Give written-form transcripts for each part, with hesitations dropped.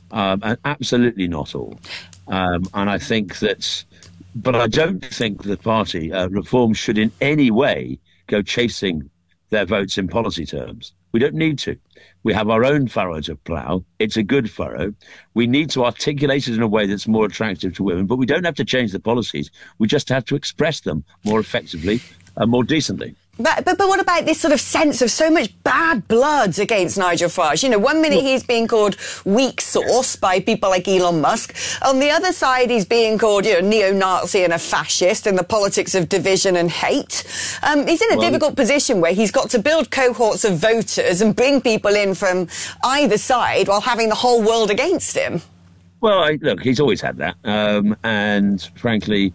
and absolutely not all. And I think that, but I don't think the party Reform should in any way go chasing their votes in policy terms. We don't need to. We have our own furrow to plough. It's a good furrow. We need to articulate it in a way that's more attractive to women, but we don't have to change the policies. We just have to express them more effectively and more decently. But what about this sort of sense of so much bad blood against Nigel Farage? You know, one minute he's being called weak sauce by people like Elon Musk. On the other side, he's being called, you know, neo-Nazi and a fascist in the politics of division and hate. He's in a difficult position where he's got to build cohorts of voters and bring people in from either side while having the whole world against him. Well, look, he's always had that. And frankly,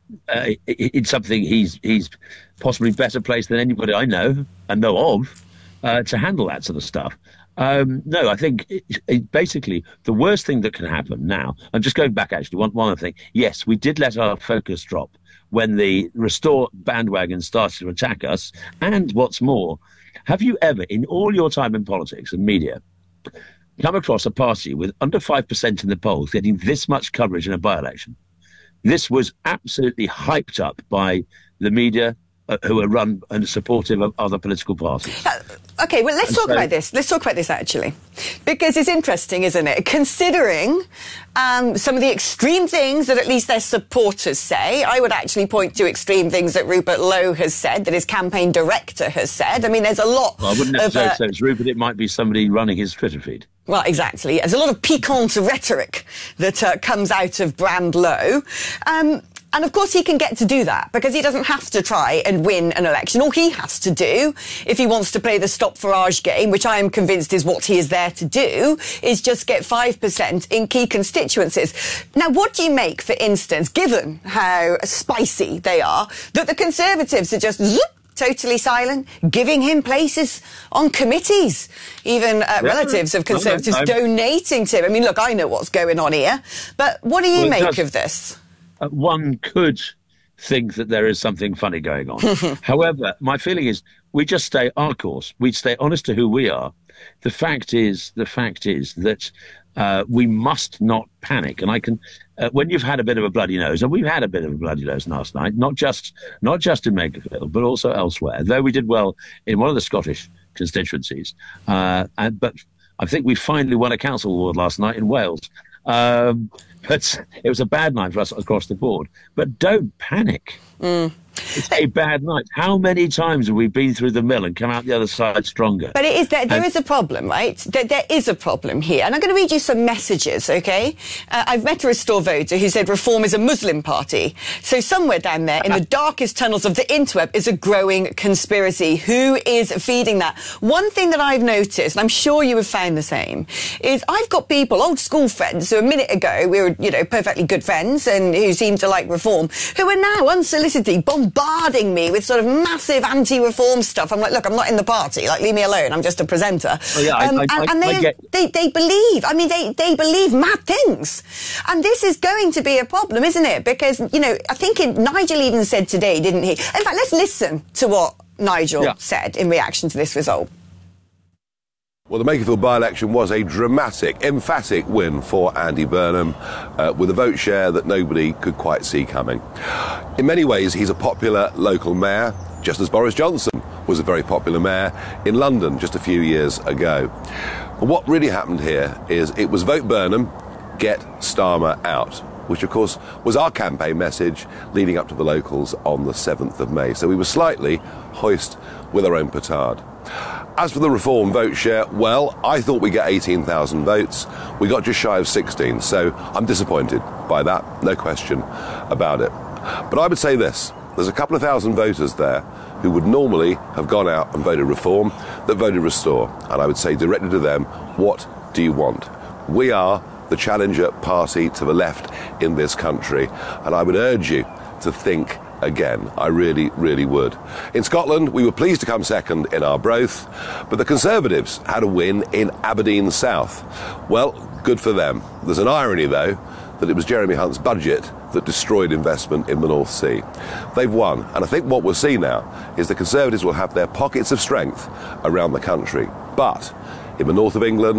it's something he's possibly better placed than anybody I know and know of to handle that sort of stuff. No, I think basically the worst thing that can happen now, I'm just going back actually, one other thing. Yes, we did let our focus drop when the Restore bandwagon started to attack us. And what's more, have you ever, in all your time in politics and media, come across a party with under 5% in the polls getting this much coverage in a by-election? This was absolutely hyped up by the media, who are run and supportive of other political parties. OK, well, let's talk about this. Let's talk about this, actually, because it's interesting, isn't it? Considering some of the extreme things that at least their supporters say. I would actually point to extreme things that Rupert Lowe has said, that his campaign director has said. I mean, there's a lot I wouldn't necessarily say it's Rupert. It might be somebody running his Twitter feed. Well, exactly. There's a lot of piquant rhetoric that comes out of Brand Lowe. And of course he can get to do that because he doesn't have to try and win an election. All he has to do, if he wants to play the Stop Farage game, which I am convinced is what he is there to do, is just get 5% in key constituencies. Now, what do you make, for instance, given how spicy they are, that the Conservatives are just totally silent, giving him places on committees, even relatives of Conservatives donating to him? I mean, look, I know what's going on here, but what do you make of this? One could think that there is something funny going on. However, my feeling is we just stay our course. We stay honest to who we are. The fact is that we must not panic. And I can, when you've had a bit of a bloody nose, and we've had a bit of a bloody nose last night, not just in Makerfield, but also elsewhere, though we did well in one of the Scottish constituencies. But I think we finally won a council award last night in Wales. But it was a bad night for us across the board. But don't panic. It's a bad night. How many times have we been through the mill and come out the other side stronger? But it is there is a problem, right? There is a problem here. And I'm going to read you some messages, OK? I've met a Restore voter who said Reform is a Muslim party. So somewhere down there in the darkest tunnels of the interweb is a growing conspiracy. Who is feeding that? One thing that I've noticed, and I'm sure you have found the same, is I've got people, old school friends, who a minute ago we were, you know, perfectly good friends and who seemed to like Reform, who are now unsolicited, bombarding me with sort of massive anti-reform stuff. I'm like, look, I'm not in the party. Like, leave me alone. I'm just a presenter. Oh, yeah, they believe. I mean, they believe mad things. And this is going to be a problem, isn't it? Because, you know, I think Nigel even said today, didn't he? In fact, let's listen to what Nigel said in reaction to this result. Well, the Makerfield by-election was a dramatic, emphatic win for Andy Burnham, with a vote share that nobody could quite see coming. In many ways, he's a popular local mayor, just as Boris Johnson was a very popular mayor in London just a few years ago. But what really happened here is it was Vote Burnham, get Starmer out, which, of course, was our campaign message leading up to the locals on the 7th of May. So we were slightly hoist with our own petard. As for the Reform vote share, well, I thought we'd get 18,000 votes. We got just shy of 16, so I'm disappointed by that, no question about it. But I would say this, there's a couple of thousand voters there who would normally have gone out and voted Reform that voted Restore. And I would say directly to them, what do you want? We are the challenger party to the left in this country, and I would urge you to think again. I really, really would. In Scotland, we were pleased to come second in Arbroath, but the Conservatives had a win in Aberdeen South. Well, good for them. There's an irony, though, that it was Jeremy Hunt's budget that destroyed investment in the North Sea. They've won, and I think what we'll see now is the Conservatives will have their pockets of strength around the country. But in the north of England,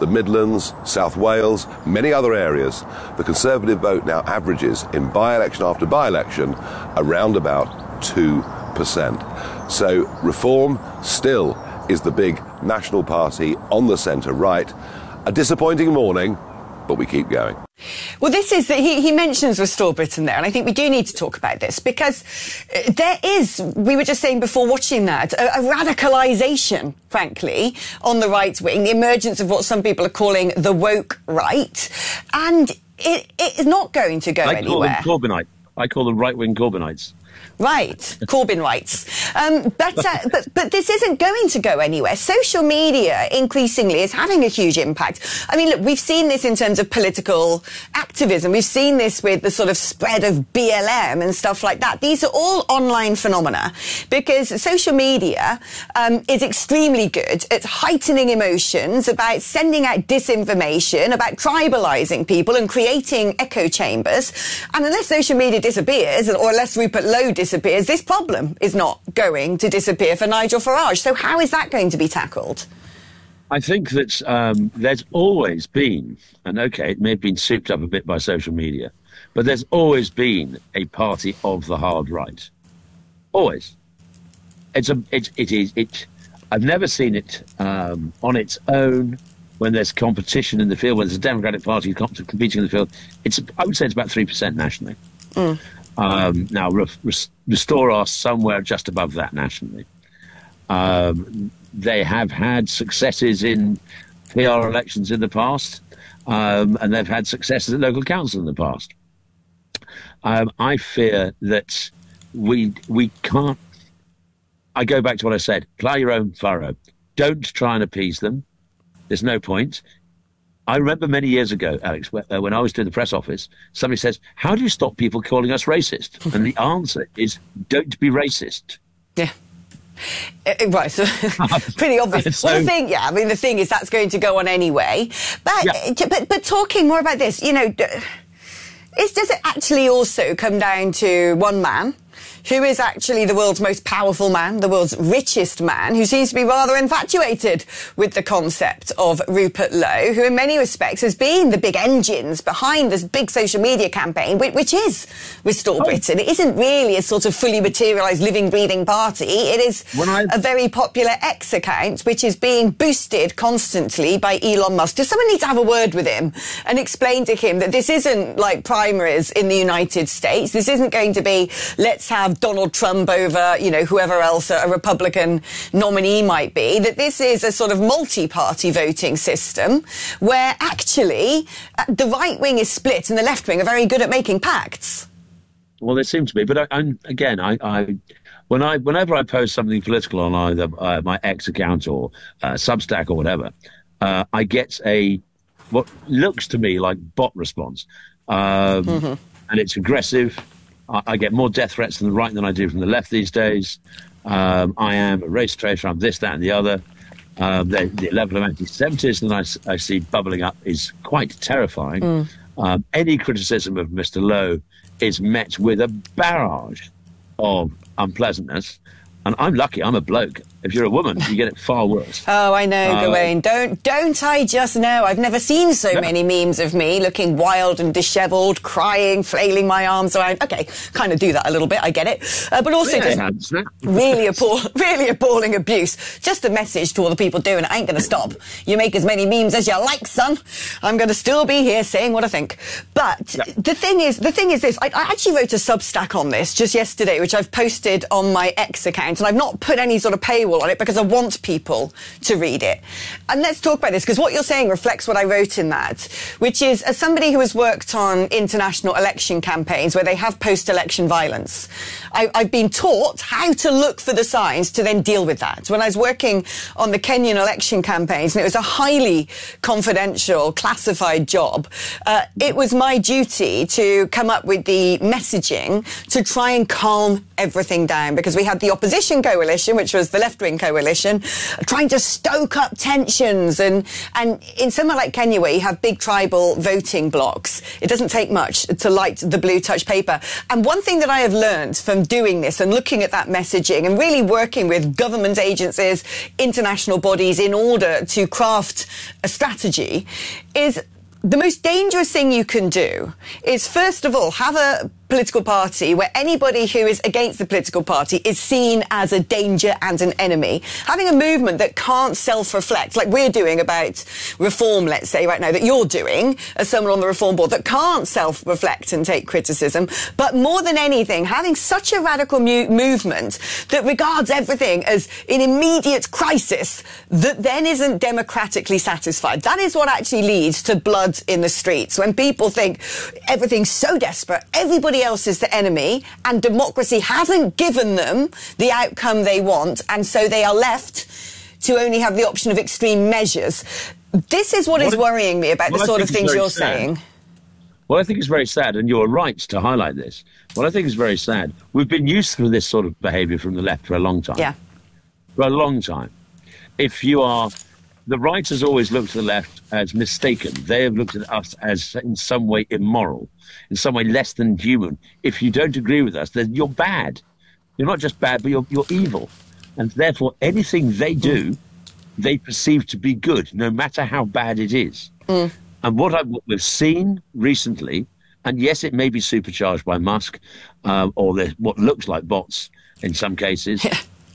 the Midlands, South Wales, many other areas, the Conservative vote now averages in by-election after by-election around about 2%. So Reform still is the big national party on the centre-right. A disappointing morning, but we keep going. Well, this is that he mentions Restore Britain there, and I think we do need to talk about this because there is, we were just saying before watching that, a radicalisation, frankly, on the right wing, the emergence of what some people are calling the woke right, and it is not going to go anywhere. I call them right-wing Corbynites. Right, Corbyn rights. But this isn't going to go anywhere. Social media increasingly is having a huge impact. I mean, look, we've seen this in terms of political activism. We've seen this with the sort of spread of BLM and stuff like that. These are all online phenomena because social media is extremely good at heightening emotions, about sending out disinformation, about tribalising people and creating echo chambers. And unless social media disappears, or unless Rupert Lowe disappears, this problem is not going to disappear for Nigel Farage. So how is that going to be tackled? I think that there's always been, and okay, it may have been souped up a bit by social media, but there's always been a party of the hard right. Always. I've never seen it on its own when there's competition in the field, when there's a Democratic Party competing in the field. I would say it's about 3% nationally. Now, Restore are somewhere just above that nationally. They have had successes in PR elections in the past, and they've had successes at local council in the past. I fear that we can't. I go back to what I said: plough your own furrow. Don't try and appease them. There's no point. I remember many years ago, Alex, when I was doing the press office, somebody says, how do you stop people calling us racist? And the answer is, don't be racist. Yeah. Right, so pretty obvious. Well, the thing is that's going to go on anyway. But talking more about this, does it actually also come down to one man who is actually the world's most powerful man, the world's richest man, who seems to be rather infatuated with the concept of Rupert Lowe, who in many respects has been the big engines behind this big social media campaign, which is Restore Britain. It isn't really a sort of fully materialised, living, breathing party. It is a very popular X account, which is being boosted constantly by Elon Musk. Does someone need to have a word with him and explain to him that this isn't like primaries in the United States? This isn't going to be, let's have Donald Trump over, whoever else a Republican nominee might be, that this is a sort of multi-party voting system where actually the right wing is split and the left wing are very good at making pacts. Well, there seems to be, but whenever I post something political on either my X account or Substack or whatever, I get what looks to me like bot response, and it's aggressive. I get more death threats from the right than I do from the left these days. I am a race traitor, I'm this, that and the other. The level of anti-Semitism that I see bubbling up is quite terrifying. Any criticism of Mr. Lowe is met with a barrage of unpleasantness. And I'm lucky, I'm a bloke. If you're a woman, you get it far worse. Oh, I know, Gawain. Don't I just know? I've never seen so many memes of me looking wild and dishevelled, crying, flailing my arms around. Okay, kind of do that a little bit, I get it. But also just really appalling abuse. Just a message to all the people doing it. I ain't going to stop. You make as many memes as you like, son. I'm going to still be here saying what I think. But the thing is this. I actually wrote a Substack on this just yesterday, which I've posted on my X account, and I've not put any sort of paywall on it because I want people to read it. And let's talk about this, because what you're saying reflects what I wrote in that, which is, as somebody who has worked on international election campaigns where they have post-election violence, I've been taught how to look for the signs to then deal with that. When I was working on the Kenyan election campaigns, and it was a highly confidential, classified job, it was my duty to come up with the messaging to try and calm everything down, because we had the opposition coalition, which was the left left-wing coalition, trying to stoke up tensions. And in somewhere like Kenya, where you have big tribal voting blocks, it doesn't take much to light the blue touch paper. And one thing that I have learned from doing this and looking at that messaging and really working with government agencies, international bodies in order to craft a strategy is the most dangerous thing you can do is, first of all, have a political party where anybody who is against the political party is seen as a danger and an enemy. Having a movement that can't self-reflect, like we're doing about reform, let's say, right now, that you're doing as someone on the reform board, that can't self-reflect and take criticism. But more than anything, having such a radical movement that regards everything as an immediate crisis that then isn't democratically satisfied. That is what actually leads to blood in the streets. When people think everything's so desperate, everybody else is the enemy, and democracy hasn't given them the outcome they want, and so they are left to only have the option of extreme measures. This is what is worrying me about the sort of things you're saying. Well, I think it's very sad, and you're right to highlight this. What I think is very sad, we've been used to this sort of behaviour from the left for a long time. Yeah. For a long time. If you are... The right has always looked at the left as mistaken. They have looked at us as in some way immoral, in some way less than human. If you don't agree with us, then you're bad. You're not just bad, but you're evil. And therefore, anything they do, they perceive to be good, no matter how bad it is. And what we've seen recently, and yes, it may be supercharged by Musk, or what looks like bots in some cases,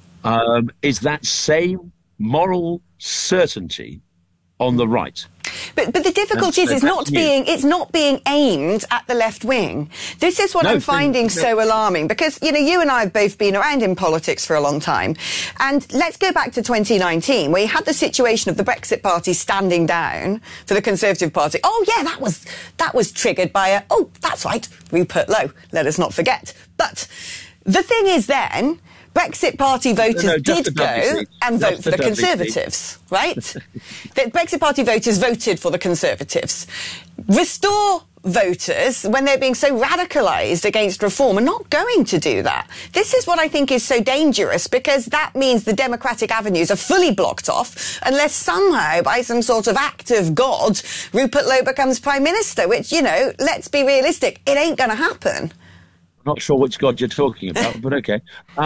is that same moral certainty on the right. But the difficulty is it's not being aimed at the left wing. This is what I'm finding so alarming, because, you know, you and I have both been around in politics for a long time. And let's go back to 2019, where you had the situation of the Brexit Party standing down for the Conservative Party. Oh, yeah, that was triggered by that's right, Rupert Lowe, let us not forget. But the thing is then, Brexit Party voters did go and vote for the Conservatives, right? The Brexit Party voters voted for the Conservatives. Restore voters, when they're being so radicalised against reform, are not going to do that. This is what I think is so dangerous, because that means the democratic avenues are fully blocked off unless somehow, by some sort of act of God, Rupert Lowe becomes Prime Minister, which, you know, let's be realistic, it ain't going to happen. Not sure which God you're talking about, but okay.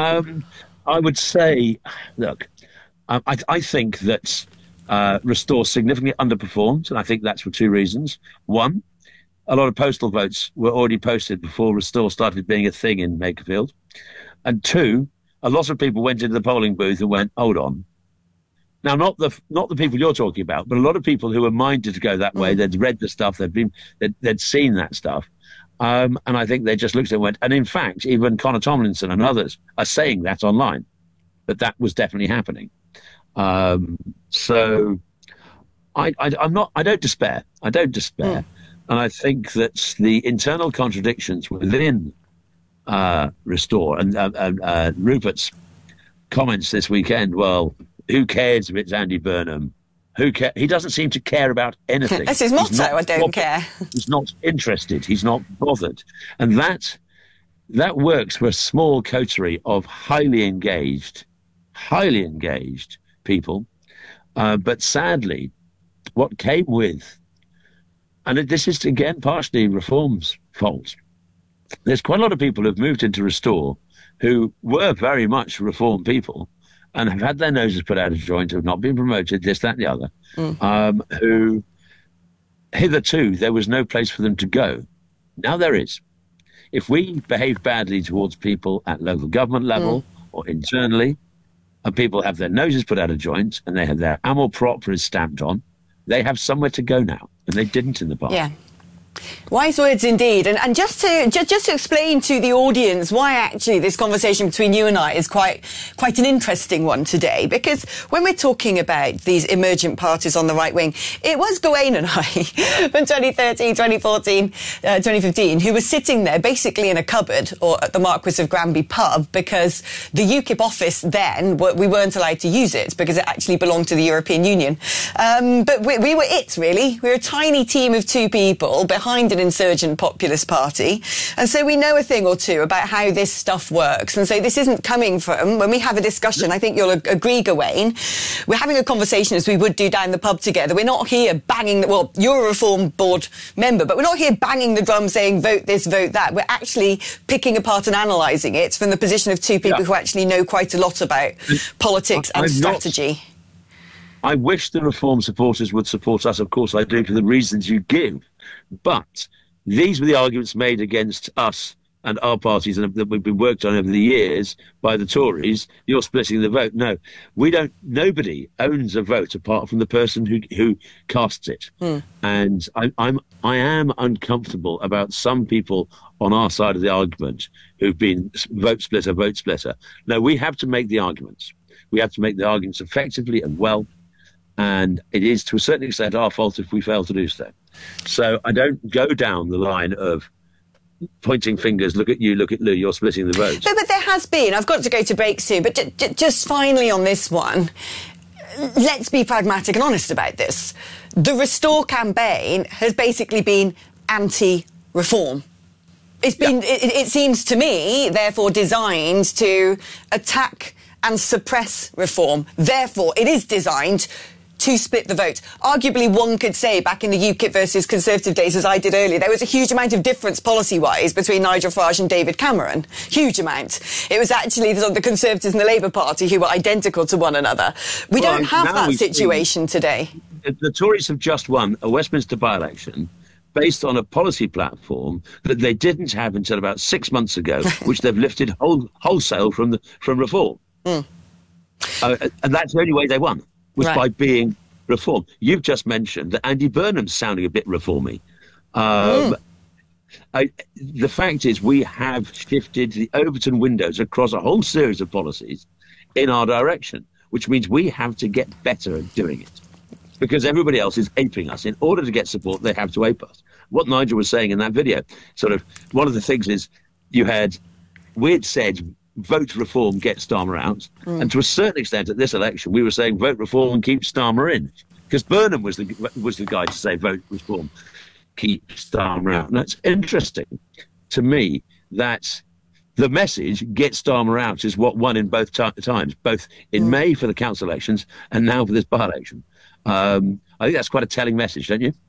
I would say, look, I think that Restore significantly underperformed, and I think that's for two reasons. One, a lot of postal votes were already posted before Restore started being a thing in Makerfield. And two, a lot of people went into the polling booth and went, hold on. Now, not the people you're talking about, but a lot of people who were minded to go that way, they'd read the stuff, they'd seen that stuff. And I think they just looked at it and went, and in fact, even Connor Tomlinson and others are saying that online, that was definitely happening. So I don't despair. I don't despair. And I think that the internal contradictions within Restore and Rupert's comments this weekend, well, who cares if it's Andy Burnham? Who cares? He doesn't seem to care about anything. That's his motto, I don't care. He's not interested. He's not bothered. And that works for a small coterie of highly engaged people. But sadly, what came with, and this is, again, partially Reform's fault, there's quite a lot of people who've moved into Restore who were very much Reform people, and have had their noses put out of joint, have not been promoted, this, that, and the other, who hitherto there was no place for them to go. Now there is. If we behave badly towards people at local government level or internally, and people have their noses put out of joint and they have their amor propria stamped on, they have somewhere to go now, and they didn't in the past. Yeah. Wise words indeed. And just to explain to the audience why actually this conversation between you and I is quite an interesting one today, because when we're talking about these emergent parties on the right wing, it was Gawain and I from 2013, 2014, 2015 who were sitting there basically in a cupboard or at the Marquis of Granby pub, because the UKIP office then, we weren't allowed to use it because it actually belonged to the European Union. But we were it, really. We were a tiny team of two people behind an insurgent populist party. And so we know a thing or two about how this stuff works. And so this isn't coming from, when we have a discussion, I think you'll agree, Gawain, we're having a conversation as we would do down the pub together. We're not here banging, well, you're a Reform Board member, but we're not here banging the drum saying vote this, vote that. We're actually picking apart and analysing it from the position of two people who actually know quite a lot about politics and strategy. I wish the Reform supporters would support us. Of course I do, for the reasons you give. But these were the arguments made against us and our parties and that we've been worked on over the years by the Tories. You're splitting the vote. No, we don't. Nobody owns a vote apart from the person who casts it. And I am uncomfortable about some people on our side of the argument who've been vote splitter. No, we have to make the arguments. We have to make the arguments effectively and well. And it is, to a certain extent, our fault if we fail to do so. So I don't go down the line of pointing fingers, look at you, look at Lou, you're splitting the vote. No, but there has been. I've got to go to break soon. But just finally on this one, let's be pragmatic and honest about this. The Restore campaign has basically been anti-reform. It's been, it seems to me, therefore designed to attack and suppress reform. Therefore, it is designed to split the vote. Arguably, one could say back in the UKIP versus Conservative days, as I did earlier, there was a huge amount of difference policy-wise between Nigel Farage and David Cameron. Huge amount. It was actually the Conservatives and the Labour Party who were identical to one another. We don't have that situation today. The Tories have just won a Westminster by-election based on a policy platform that they didn't have until about 6 months ago, which they've lifted wholesale from Reform. And that's the only way they won, was by being Reform. You've just mentioned that Andy Burnham's sounding a bit reformy. The fact is we have shifted the Overton windows across a whole series of policies in our direction, which means we have to get better at doing it. Because everybody else is aping us. In order to get support, they have to ape us. What Nigel was saying in that video, sort of, one of the things is we'd said, vote Reform, get Starmer out. And to a certain extent at this election, we were saying vote Reform and keep Starmer in. Because Burnham was the guy to say vote Reform, keep Starmer out. And it's interesting to me that the message, get Starmer out, is what won in both times, both in May for the council elections and now for this by-election. I think that's quite a telling message, don't you?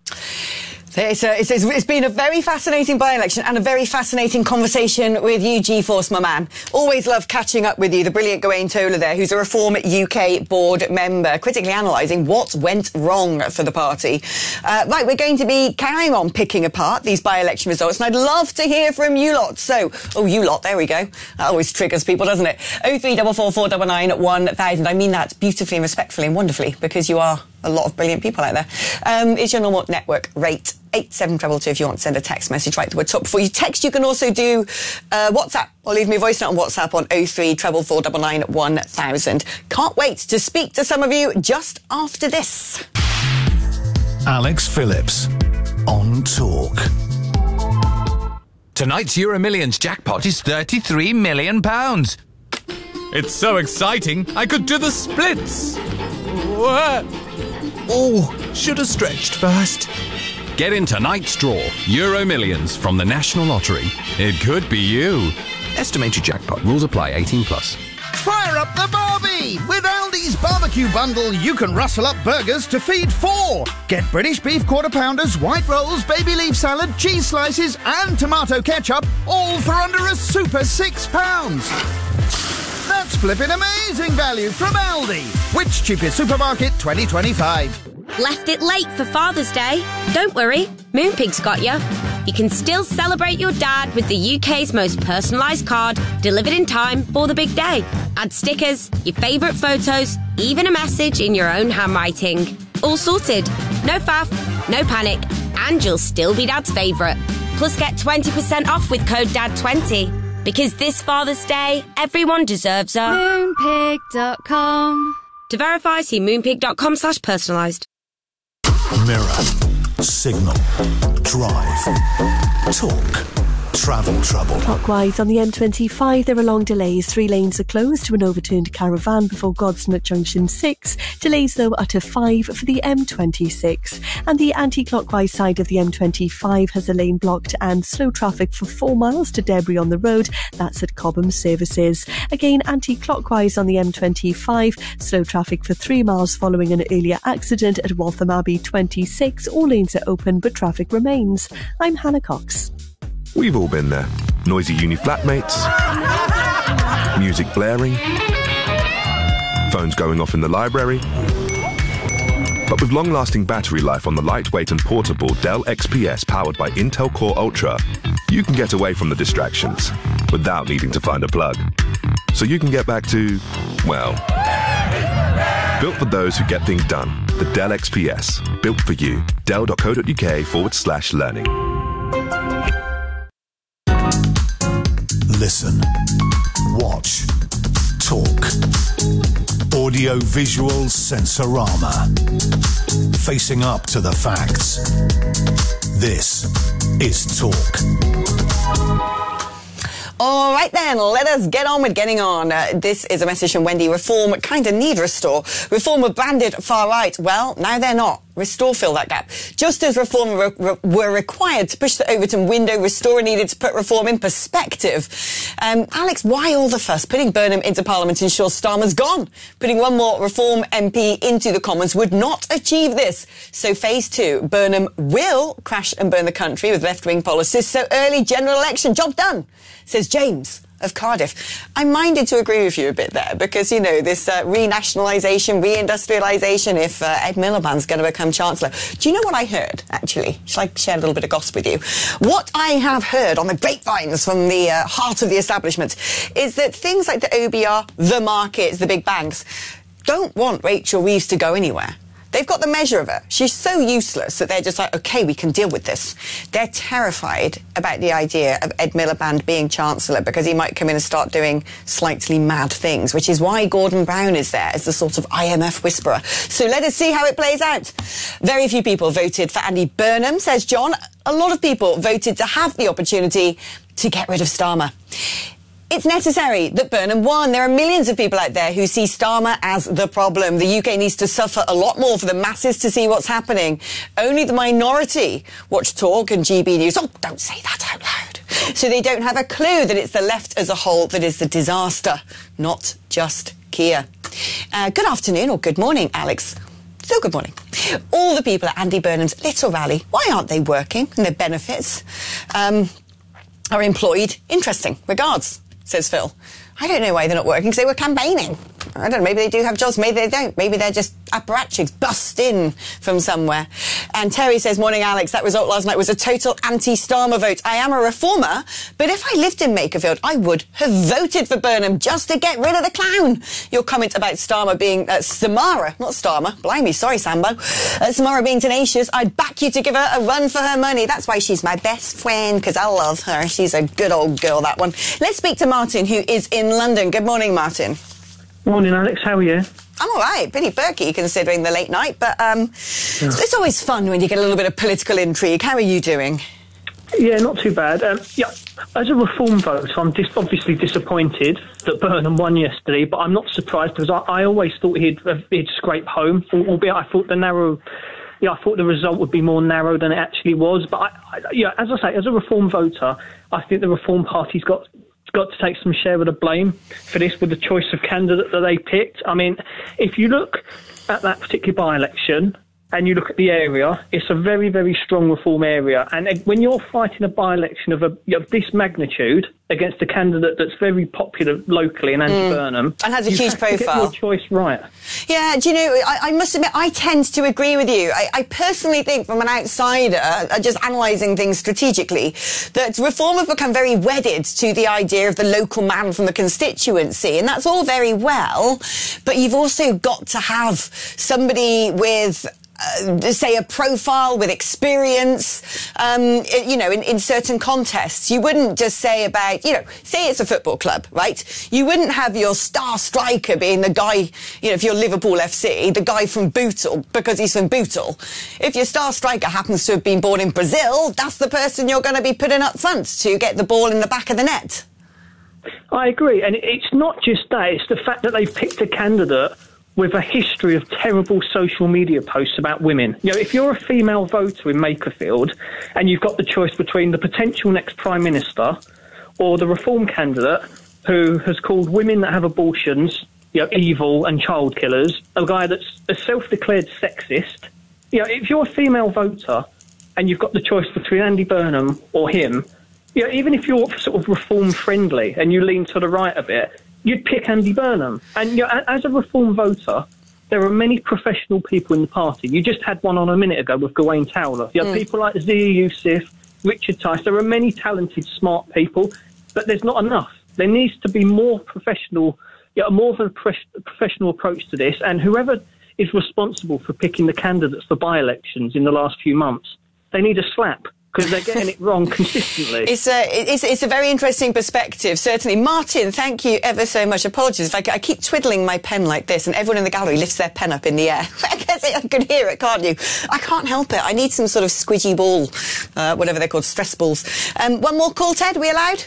It's been a very fascinating by-election and a very fascinating conversation with you, G-Force, my man. Always love catching up with you, the brilliant Gawain Toler there, who's a Reform UK board member, critically analysing what went wrong for the party. Right, we're going to be carrying on picking apart these by-election results, and I'd love to hear from you lot. So, you lot, there we go. That always triggers people, doesn't it? 0344499 1000. I mean that beautifully and respectfully and wonderfully, because you are a lot of brilliant people out there. It's your normal network rate, 87222 if you want to send a text message right to the top. Before you text, you can also do WhatsApp, or leave me a voice note on WhatsApp on 0344499 1000. Can't wait to speak to some of you just after this. Alex Phillips on Talk. Tonight's Euro Millions jackpot is £33 million. It's so exciting, I could do the splits. What? Oh, should have stretched first. Get in tonight's draw, Euro Millions from the National Lottery. It could be you. Estimated jackpot. Rules apply. 18+. Fire up the barbie! With Aldi's barbecue bundle, you can rustle up burgers to feed 4. Get British beef quarter pounders, white rolls, baby leaf salad, cheese slices, and tomato ketchup, all for under a super £6. That's flipping amazing value from Aldi. Which cheapest supermarket 2025? Left it late for Father's Day? Don't worry, Moonpig's got you. You can still celebrate your dad with the UK's most personalised card, delivered in time for the big day. Add stickers, your favourite photos, even a message in your own handwriting. All sorted. No faff, no panic, and you'll still be Dad's favourite. Plus get 20% off with code DAD20. Because this Father's Day, everyone deserves a Moonpig.com. To verify, see moonpig.com/personalised. Mirror. Signal. Drive. Talk. travel trouble. Clockwise on the M25, there are long delays. 3 lanes are closed to an overturned caravan before Godston at Junction 6. Delays, though, are to 5 for the M26. And the anti-clockwise side of the M25 has a lane blocked and slow traffic for 4 miles to Debris on the road. That's at Cobham Services. Again, anti-clockwise on the M25, slow traffic for 3 miles following an earlier accident at Waltham Abbey 26. All lanes are open, but traffic remains. I'm Hannah Cox. We've all been there. Noisy uni flatmates, music blaring, phones going off in the library. But with long-lasting battery life on the lightweight and portable Dell XPS powered by Intel Core Ultra, you can get away from the distractions without needing to find a plug. So you can get back to, well, built for those who get things done. The Dell XPS. Built for you. Dell.co.uk/learning. Listen, watch, talk. Audio-visual Sensorama. Facing up to the facts. This is Talk. All right then, let us get on with getting on. This is a message from Wendy. Reform kind of need Restore. Reform were branded far right. Well, now they're not. Restore fill that gap. Just as Reform were required to push the Overton window, Restore needed to put Reform in perspective. Alex, why all the fuss? Putting Burnham into Parliament ensures Starmer's gone. Putting one more Reform MP into the Commons would not achieve this. So phase 2, Burnham will crash and burn the country with left-wing policies. So early general election, job done, says James of Cardiff. I'm minded to agree with you a bit there because, you know, this renationalisation, reindustrialisation, if Ed Miliband's going to become Chancellor. Do you know what I heard, actually? Shall I share a little bit of gossip with you? What I have heard on the grapevines from the heart of the establishment is that things like the OBR, the markets, the big banks, don't want Rachel Reeves to go anywhere. They've got the measure of her. She's so useless that they're just like, OK, we can deal with this. They're terrified about the idea of Ed Miliband being Chancellor because he might come in and start doing slightly mad things, which is why Gordon Brown is there as the sort of IMF whisperer. So let us see how it plays out. Very few people voted for Andy Burnham, says John. A lot of people voted to have the opportunity to get rid of Starmer. It's necessary that Burnham won. There are millions of people out there who see Starmer as the problem. The UK needs to suffer a lot more for the masses to see what's happening. Only the minority watch Talk and GB News. Oh, don't say that out loud. So they don't have a clue that it's the left as a whole that is the disaster, not just Keir. Good afternoon or good morning, Alex. So good morning. All the people at Andy Burnham's little rally, why aren't they working? And their benefits are employed. Interesting. Regards, says Phil. I don't know why they're not working, because they were campaigning. I don't know, maybe they do have jobs, maybe they don't. Maybe they're just apparatchiks bust in from somewhere. And Terry says, morning, Alex, that result last night was a total anti-Starmer vote. I am a reformer, but if I lived in Makerfield, I would have voted for Burnham just to get rid of the clown. Your comment about Starmer being, Samara, not Starmer, blimey, sorry, Sambo. Samara being tenacious, I'd back you to give her a run for her money. That's why she's my best friend, because I love her. She's a good old girl, that one. Let's speak to Martin, who is in London. Good morning, Martin. Morning, Alex. How are you? I'm all right. Pretty perky considering the late night, but it's always fun when you get a little bit of political intrigue. How are you doing? Yeah, not too bad. As a reform voter, I'm obviously disappointed that Burnham won yesterday, but I'm not surprised because I always thought he'd scrape home, albeit I thought I thought the result would be more narrow than it actually was. But as I say, as a reform voter, I think the Reform Party's got to take some share of the blame for this with the choice of candidate that they picked. I mean, if you look at that particular by-election and you look at the area, it's a very, very strong reform area. And when you're fighting a by-election of this magnitude against a candidate that's very popular locally in Andy Burnham... And has a huge profile. To get your choice right. Yeah, do you know, I must admit, I tend to agree with you. I personally think, from an outsider, just analysing things strategically, that Reform have become very wedded to the idea of the local man from the constituency, and that's all very well, but you've also got to have somebody with say, a profile with experience, in certain contests. You wouldn't just say about, say it's a football club, right? You wouldn't have your star striker being the guy, if you're Liverpool FC, the guy from Bootle, because he's from Bootle. If your star striker happens to have been born in Brazil, that's the person you're going to be putting up front to get the ball in the back of the net. I agree, and it's not just that, it's the fact that they've picked a candidate with a history of terrible social media posts about women. If you're a female voter in Makerfield and you've got the choice between the potential next Prime Minister or the Reform candidate who has called women that have abortions, evil and child killers, a guy that's a self-declared sexist, if you're a female voter and you've got the choice between Andy Burnham or him, even if you're sort of Reform friendly and you lean to the right a bit, you'd pick Andy Burnham. And as a Reform voter, there are many professional people in the party. You just had one on a minute ago with Gawain Towler. You have people like Zia Youssef, Richard Tice. There are many talented, smart people, but there's not enough. There needs to be more professional, more of a professional approach to this. And whoever is responsible for picking the candidates for by-elections in the last few months, they need a slap, because they're getting it wrong consistently. It's a very interesting perspective, certainly. Martin, thank you ever so much. Apologies if I keep twiddling my pen like this and everyone in the gallery lifts their pen up in the air. I guess I can hear it, can't you? I can't help it. I need some sort of squidgy ball, whatever they're called, stress balls. One more call, Ted. Are we allowed?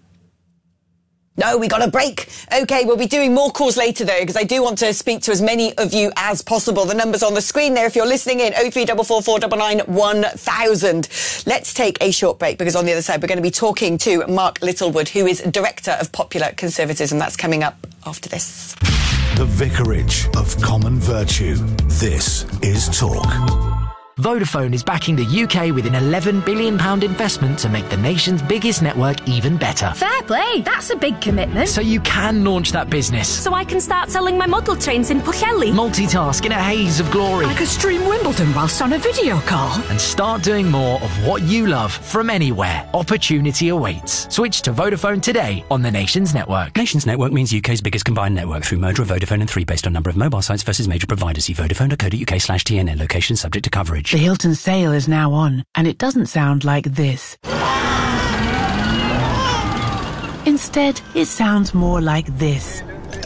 No, we got a break. OK, we'll be doing more calls later, though, because I do want to speak to as many of you as possible. The number's on the screen there if you're listening in, 0344499 1000. Let's take a short break, because on the other side, we're going to be talking to Mark Littlewood, who is Director of Popular Conservatism. That's coming up after this. The Vicarage of Common Virtue. This is Talk. Vodafone is backing the UK with an £11 billion investment to make the nation's biggest network even better. Fair play, that's a big commitment. So you can launch that business. So I can start selling my model trains in Pwllheli. Multitask in a haze of glory. I could stream Wimbledon whilst on a video call. And start doing more of what you love from anywhere. Opportunity awaits. Switch to Vodafone today on the Nations Network. Nations Network means UK's biggest combined network through merger of Vodafone and 3 based on number of mobile sites versus major providers. See vodafone.co.uk/TNN. Location subject to coverage. The Hilton sale is now on, and it doesn't sound like this. Instead, it sounds more like this.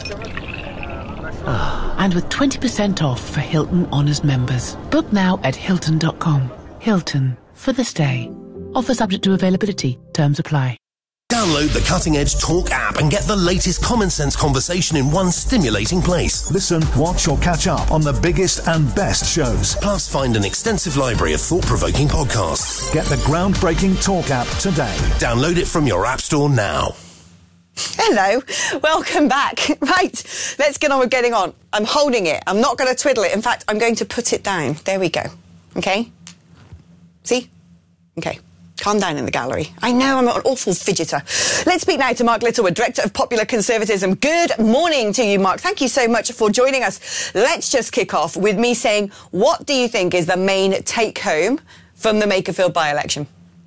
And with 20% off for Hilton Honors members. Book now at Hilton.com. Hilton, for the stay. Offer subject to availability. Terms apply. Download the Cutting Edge Talk app and get the latest common sense conversation in one stimulating place. Listen, watch or catch up on the biggest and best shows. Plus find an extensive library of thought-provoking podcasts. Get the groundbreaking Talk app today. Download it from your app store now. Hello, welcome back. Right, let's get on with getting on. I'm holding it. I'm not going to twiddle it. In fact, I'm going to put it down. There we go. Okay? See? Okay. Calm down in the gallery. I know, I'm an awful fidgeter. Let's speak now to Mark Littlewood, Director of Popular Conservatism. Good morning to you, Mark. Thank you so much for joining us. Let's just kick off with me saying, what do you think is the main take-home from the Makerfield by-election?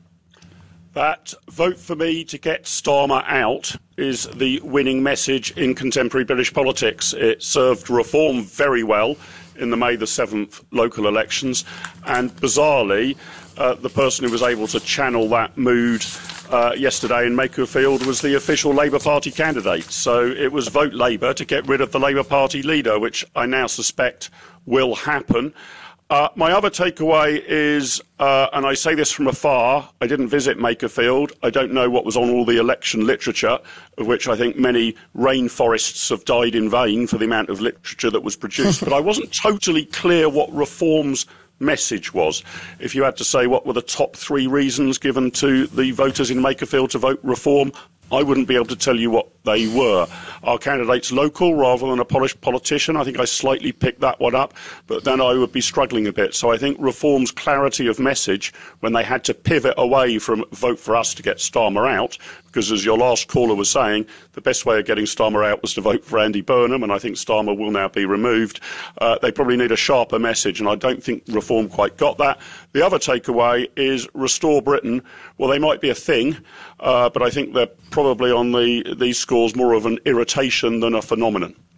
That vote for me to get Starmer out is the winning message in contemporary British politics. It served Reform very well in the May the 7th local elections, and bizarrely, the person who was able to channel that mood yesterday in Makerfield was the official Labour Party candidate. So it was vote Labour to get rid of the Labour Party leader, which I now suspect will happen. My other takeaway is, and I say this from afar, I didn't visit Makerfield. I don't know what was on all the election literature, of which I think many rainforests have died in vain for the amount of literature that was produced. But I wasn't totally clear what Reform's message was. If you had to say what were the top 3 reasons given to the voters in Makerfield to vote Reform, I wouldn't be able to tell you what they were. Our candidate's local rather than a polished politician. I think I slightly picked that one up, but then I would be struggling a bit. So I think Reform's clarity of message, when they had to pivot away from vote for us to get Starmer out, because as your last caller was saying, the best way of getting Starmer out was to vote for Andy Burnham, and I think Starmer will now be removed. They probably need a sharper message, and I don't think Reform quite got that. The other takeaway is Restore Britain. Well, they might be a thing, but I think they're probably on these scores more of an irritation than a phenomenon.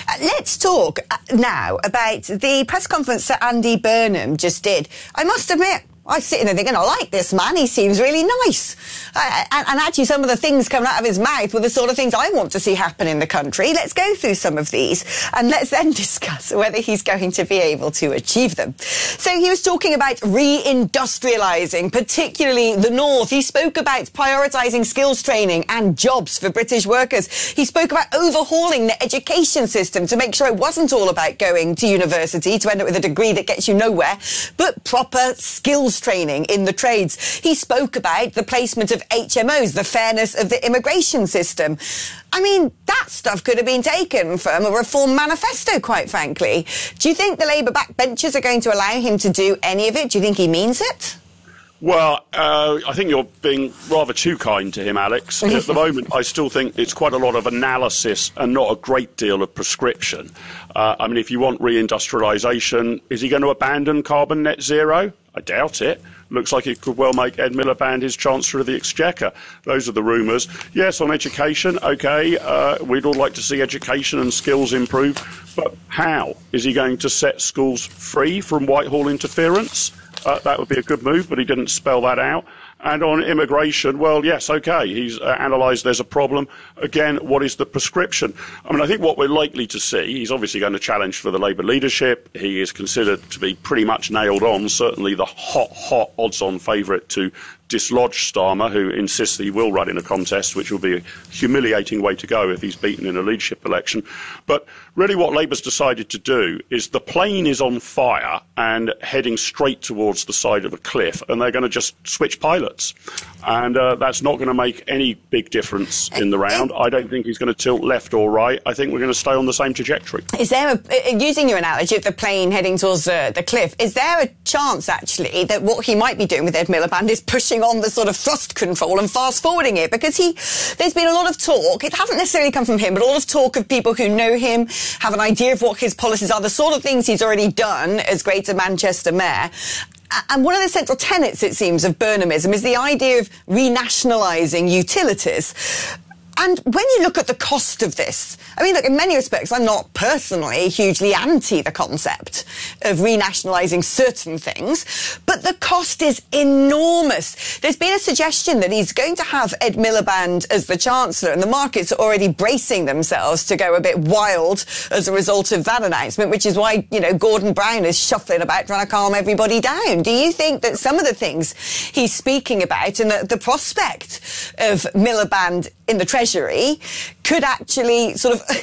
Let's talk now about the press conference that Andy Burnham just did. I must admit, I was sitting there thinking, I like this man, he seems really nice. And actually some of the things coming out of his mouth were the sort of things I want to see happen in the country. Let's go through some of these and let's then discuss whether he's going to be able to achieve them. So he was talking about re-industrialising, particularly the North. He spoke about prioritising skills training and jobs for British workers. He spoke about overhauling the education system to make sure it wasn't all about going to university to end up with a degree that gets you nowhere, but proper skills training in the trades. He spoke about the placement of HMOs, the fairness of the immigration system. I mean, that stuff could have been taken from a reform manifesto, quite frankly. Do you think the Labour backbenchers are going to allow him to do any of it? Do you think he means it? Well, I think you're being rather too kind to him, Alex. At the moment, I still think it's quite a lot of analysis and not a great deal of prescription. I mean, if you want reindustrialisation, is he going to abandon carbon net zero? I doubt it. Looks like it could well make Ed Miliband his Chancellor of the Exchequer. Those are the rumours. Yes, on education, OK, we'd all like to see education and skills improve. But how? Is he going to set schools free from Whitehall interference? That would be a good move, but he didn't spell that out. And on immigration, well, yes, OK, he's analysed there's a problem. Again, what is the prescription? I mean, I think what we're likely to see, he's obviously going to challenge for the Labour leadership. He is considered to be pretty much nailed on, certainly the hot odds-on favourite to dislodge Starmer, who insists that he will run in a contest, which will be a humiliating way to go if he's beaten in a leadership election. But really what Labour's decided to do is the plane is on fire and heading straight towards the side of a cliff, and they're going to just switch pilots. And that's not going to make any big difference in the round. I don't think he's going to tilt left or right. I think we're going to stay on the same trajectory. Is there, using your analogy of the plane heading towards the cliff, is there a chance, actually, that what he might be doing with Ed Miliband is pushing on the sort of thrust control and fast-forwarding it? Because there's been a lot of talk, it hasn't necessarily come from him, but a lot of talk of people who know him, have an idea of what his policies are, the sort of things he's already done as Greater Manchester Mayor. And one of the central tenets, it seems, of Burnhamism is the idea of renationalising utilities. And when you look at the cost of this, I mean, look, in many respects, I'm not personally hugely anti the concept of renationalising certain things, but the cost is enormous. There's been a suggestion that he's going to have Ed Miliband as the Chancellor, and the markets are already bracing themselves to go a bit wild as a result of that announcement, which is why, you know, Gordon Brown is shuffling about trying to calm everybody down. Do you think that some of the things he's speaking about and the prospect of Miliband in the Treasury could actually sort of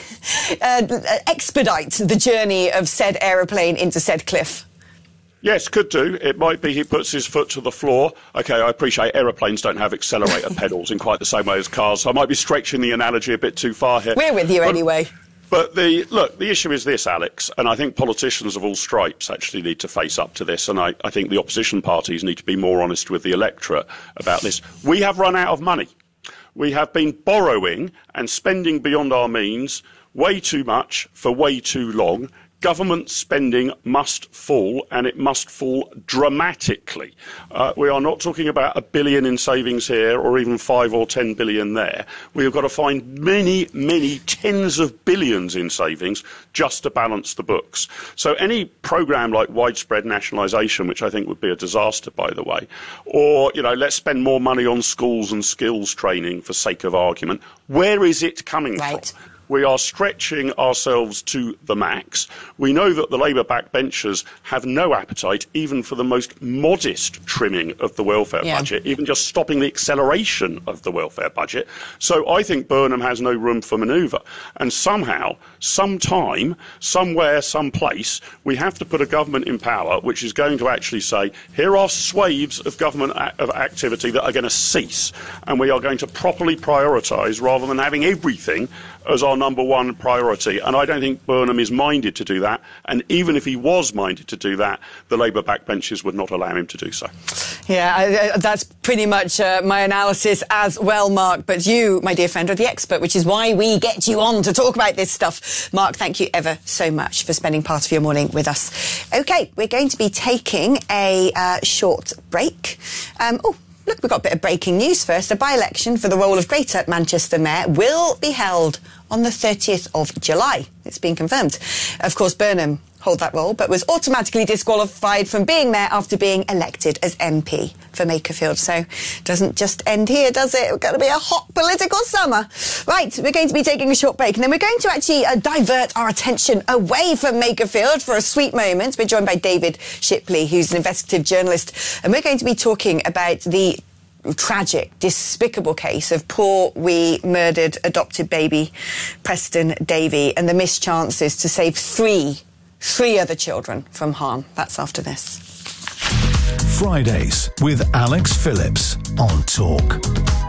expedite the journey of said aeroplane into said cliff? Yes, could do. It might be he puts his foot to the floor. OK, I appreciate aeroplanes don't have accelerator pedals in quite the same way as cars, so I might be stretching the analogy a bit too far here. We're with you anyway. But the issue is this, Alex, and I think politicians of all stripes actually need to face up to this, and I think the opposition parties need to be more honest with the electorate about this. We have run out of money. We have been borrowing and spending beyond our means way too much for way too long. Government spending must fall, and it must fall dramatically. We are not talking about $1 billion in savings here or even 5 or 10 billion there. We have got to find many, many tens of billions in savings just to balance the books. So any programme like widespread nationalisation, which I think would be a disaster, by the way, or, you know, let's spend more money on schools and skills training for sake of argument, where is it coming from? We are stretching ourselves to the max. We know that the Labour backbenchers have no appetite even for the most modest trimming of the welfare budget, even just stopping the acceleration of the welfare budget. So I think Burnham has no room for manoeuvre. And somehow, sometime, somewhere, someplace, we have to put a government in power which is going to actually say, here are swathes of government activity that are going to cease, and we are going to properly prioritise rather than having everything as our number one priority. And I don't think Burnham is minded to do that. And even if he was minded to do that, the Labour backbenchers would not allow him to do so. Yeah, that's pretty much my analysis as well, Mark. But you, my dear friend, are the expert, which is why we get you on to talk about this stuff. Mark, thank you ever so much for spending part of your morning with us. OK, we're going to be taking a short break. look, we've got a bit of breaking news first. A by-election for the role of Greater Manchester Mayor will be held on the 30th of July. It's been confirmed. Of course, Burnham hold that role, but was automatically disqualified from being mayor after being elected as MP for Makerfield. So doesn't just end here, does it? We're going to be a hot political summer. Right, we're going to be taking a short break, and then we're going to actually divert our attention away from Makerfield for a sweet moment. We're joined by David Shipley, who's an investigative journalist, and we're going to be talking about the tragic, despicable case of poor wee murdered adopted baby Preston Davey and the missed chances to save three other children from harm. That's after this. Fridays with Alex Phillips on Talk.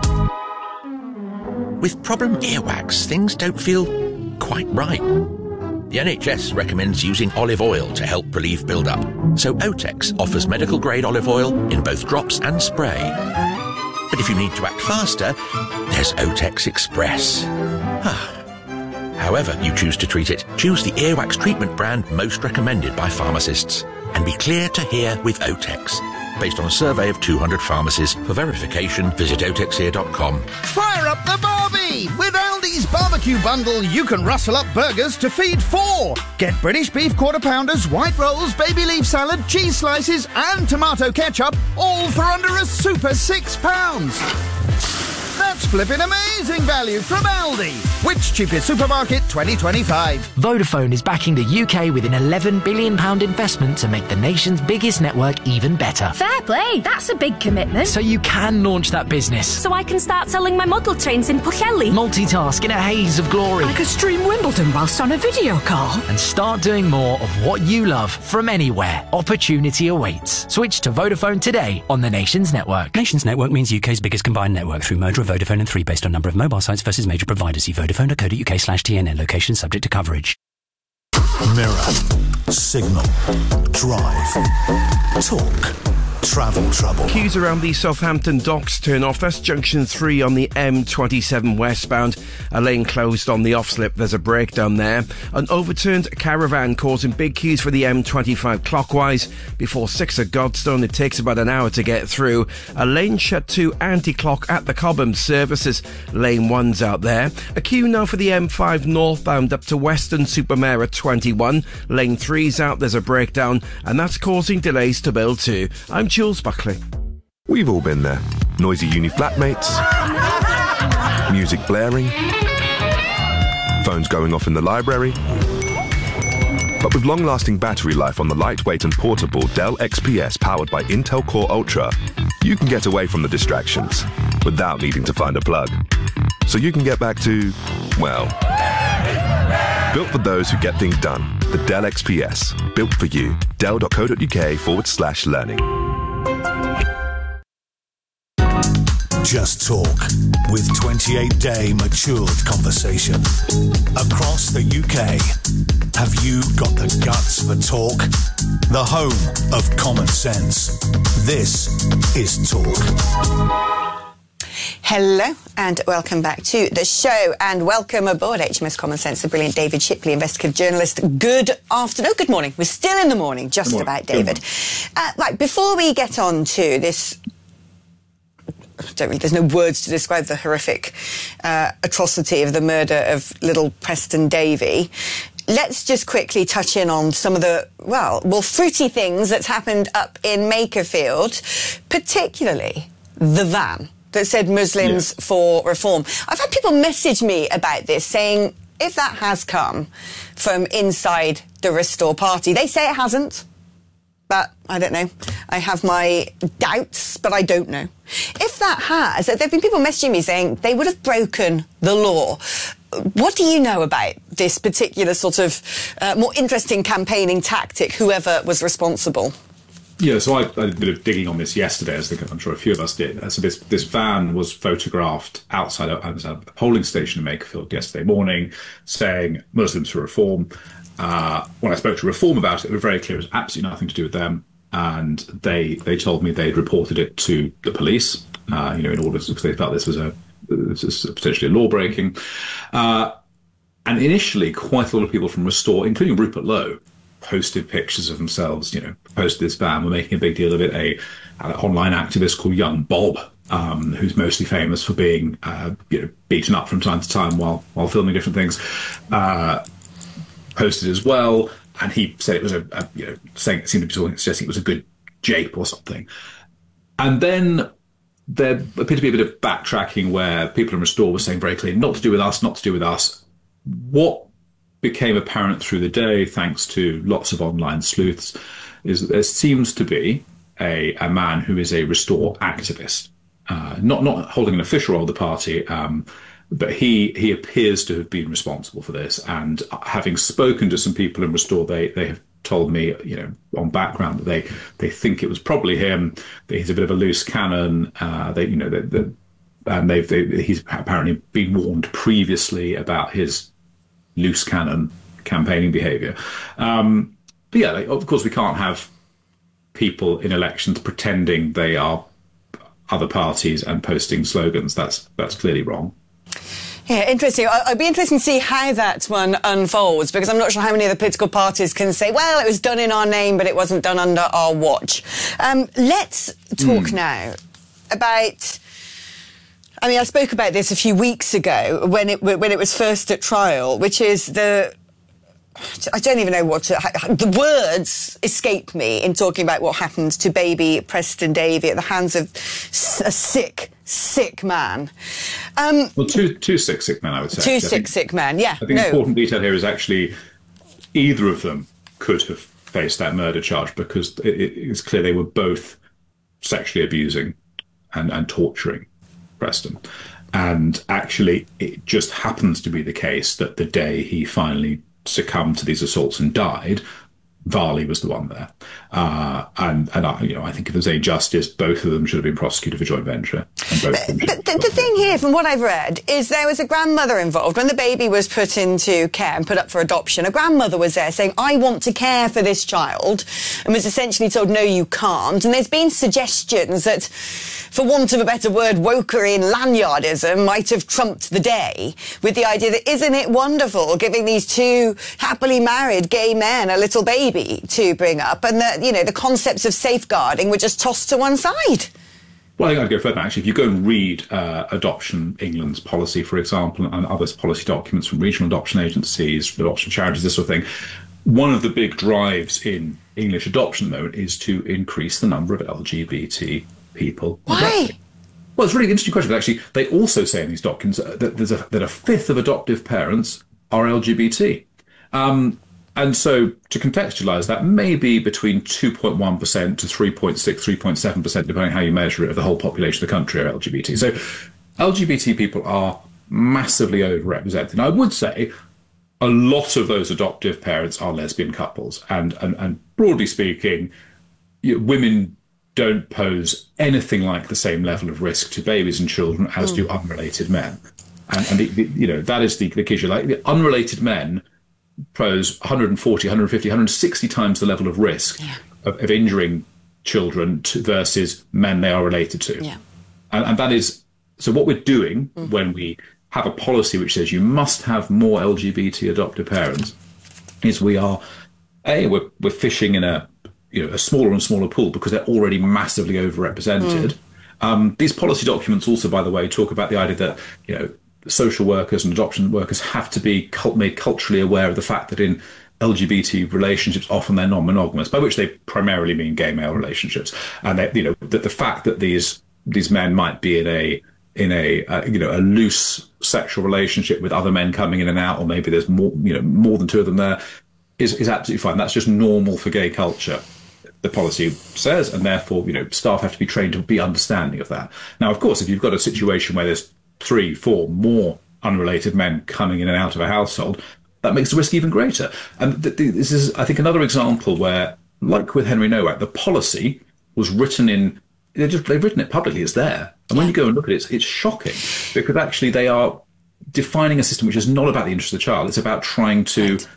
With problem earwax, things don't feel quite right. The NHS recommends using olive oil to help relieve build-up, so Otex offers medical-grade olive oil in both drops and spray. But if you need to act faster, there's Otex Express. However you choose to treat it, choose the earwax treatment brand most recommended by pharmacists. And be clear to hear with Otex. Based on a survey of 200 pharmacies. For verification, visit otexhere.com. Fire up the Barbie! With Aldi's barbecue bundle, you can rustle up burgers to feed 4. Get British beef quarter-pounders, white rolls, baby leaf salad, cheese slices and tomato ketchup, all for under a super £6. That's flipping amazing value from Aldi. Which cheapest supermarket 2025? Vodafone is backing the UK with an £11 billion investment to make the nation's biggest network even better. Fair play, that's a big commitment. So you can launch that business. So I can start selling my model trains in Pwllheli. Multitask in a haze of glory. I could stream Wimbledon whilst on a video call. And start doing more of what you love from anywhere. Opportunity awaits. Switch to Vodafone today on the Nations Network. Nations Network means UK's biggest combined network through merger of Vodafone and 3 based on number of mobile sites versus major providers. See vodafone.co.uk/TNN. Location subject to coverage. Mirror, signal, drive, talk, travel trouble. Queues around the Southampton docks turn off. That's junction 3 on the M27 westbound. A lane closed on the off-slip. There's a breakdown there. An overturned caravan causing big queues for the M25 clockwise. Before 6 at Godstone, it takes about an hour to get through. A lane shut to anti-clock at the Cobham services. Lane 1's out there. A queue now for the M5 northbound up to Weston-super-Mare at 21. Lane 3's out. There's a breakdown, and that's causing delays to Bill 2. I'm Jules Buckley. We've all been there. Noisy uni flatmates, music blaring, phones going off in the library. But with long-lasting battery life on the lightweight and portable Dell XPS powered by Intel Core Ultra, you can get away from the distractions without needing to find a plug. So you can get back to, well, built for those who get things done. The Dell XPS. Built for you. Dell.co.uk/learning. Just Talk with 28-day matured conversation. Across the UK, have you got the guts for talk? The home of common sense. This is Talk. Hello and welcome back to the show, and welcome aboard HMS Common Sense, the brilliant David Shipley, investigative journalist. Good afternoon, good morning. We're still in the morning, just about, David. Right, before we get on to this, there's no words to describe the horrific atrocity of the murder of little Preston Davey. Let's just quickly touch in on some of the, more fruity things that's happened up in Makerfield, particularly the van that said Muslims for Reform. I've had people message me about this, saying if that has come from inside the Restore Party. They say it hasn't, but I don't know. I have my doubts, but I don't know. If that has, there have been people messaging me saying they would have broken the law. What do you know about this particular sort of more interesting campaigning tactic, whoever was responsible? Yeah, so I did a bit of digging on this yesterday, as I'm sure a few of us did. So this van was photographed outside a polling station in Makerfield yesterday morning, saying Muslims for Reform. When I spoke to Reform about it, it was very clear it was absolutely nothing to do with them, and they told me they'd reported it to the police, in order because they felt this was potentially a law breaking. And initially, quite a lot of people from Restore, including Rupert Lowe, posted pictures of themselves, posted this van, were making a big deal of it. online activist called Young Bob, who's mostly famous for being beaten up from time to time while filming different things, posted as well, and he said it was saying it seemed to be suggesting it was a good jape or something. And then there appeared to be a bit of backtracking where people in Restore were saying very clearly, not to do with us, not to do with us. What became apparent through the day, thanks to lots of online sleuths, is that there seems to be a man who is a Restore activist, not holding an official role of the party, but he appears to have been responsible for this. And having spoken to some people in Restore, they have told me, on background, that they think it was probably him. That he's a bit of a loose cannon. He's apparently been warned previously about his loose cannon campaigning behaviour. But yeah, of course, we can't have people in elections pretending they are other parties and posting slogans. That's clearly wrong. Yeah, interesting. I'd be interested to see how that one unfolds, because I'm not sure how many of the political parties can say, well, it was done in our name, but it wasn't done under our watch. Let's talk now about... I mean, I spoke about this a few weeks ago when it was first at trial, which is I don't even know the words escape me in talking about what happened to baby Preston Davey at the hands of a sick man. Well, two sick men, I would say. Sick men, yeah. I think the important detail here is actually either of them could have faced that murder charge, because it's clear they were both sexually abusing and torturing Preston. And actually, it just happens to be the case that the day he finally succumbed to these assaults and died, Varley was the one there. And I think if there's any justice, both of them should have been prosecuted for joint venture. But the thing here, from what I've read, is there was a grandmother involved. When the baby was put into care and put up for adoption, a grandmother was there saying, I want to care for this child, and was essentially told, no, you can't. And there's been suggestions that, for want of a better word, wokery and lanyardism might have trumped the day, with the idea that, isn't it wonderful giving these two happily married gay men a little baby to bring up, and that, the concepts of safeguarding were just tossed to one side? Well, I think I'd go further, actually. If you go and read Adoption England's policy, for example, and other policy documents from regional adoption agencies, adoption charities, this sort of thing, one of the big drives in English adoption, though, is to increase the number of LGBT people. Why? Well, it's a really interesting question, but actually, they also say in these documents that a fifth of adoptive parents are LGBT. And so, to contextualise that, maybe between 2.1% to 3.6%, 3.7%, depending on how you measure it, of the whole population of the country are LGBT. So, LGBT people are massively overrepresented. And I would say a lot of those adoptive parents are lesbian couples. And broadly speaking, women don't pose anything like the same level of risk to babies and children as do unrelated men. And that is the key issue. Like, the unrelated men pose 140, 150, 160 times the level of risk of injuring children versus men they are related to. Yeah. And that is, so what we're doing when we have a policy which says you must have more LGBT adoptive parents is we're fishing in a smaller and smaller pool because they're already massively overrepresented. These policy documents also, by the way, talk about the idea that, social workers and adoption workers have to be made culturally aware of the fact that in LGBT relationships, often they're non-monogamous, by which they primarily mean gay male relationships, and that that the fact that these men might be in a loose sexual relationship with other men coming in and out, or maybe there's more than two of them there, is absolutely fine. That's just normal for gay culture, the policy says, and therefore staff have to be trained to be understanding of that. Now, of course, if you've got a situation where there's 3, 4 more unrelated men coming in and out of a household, that makes the risk even greater. And this is, I think, another example where, like with Henry Nowak, the policy was written in, they've written it publicly, it's there. And when you go and look at it, it's shocking, because actually they are defining a system which is not about the interest of the child. It's about trying to